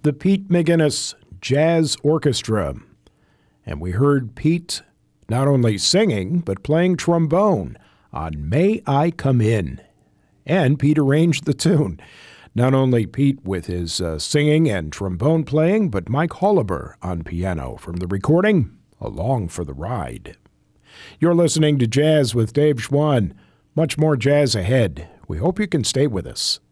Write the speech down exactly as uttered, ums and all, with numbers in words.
the Pete McGinnis Jazz Orchestra. And we heard Pete not only singing, but playing trombone on May I Come In. And Pete arranged the tune. Not only Pete with his uh, singing and trombone playing, but Mike Holliber on piano from the recording, Along for the Ride. You're listening to Jazz with Dave Schwann. Much more jazz ahead. We hope you can stay with us.